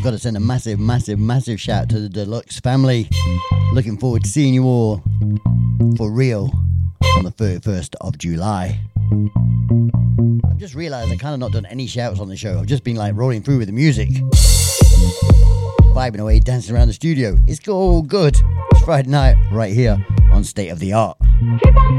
got to send a massive, massive, massive shout to the Deluxe family. Looking forward to seeing you all for real on the 31st of July. I've just realised I kind of not done any shouts on the show. I've just been like rolling through with the music, vibing away, dancing around the studio. It's all good. It's Friday night right here on State of the Art.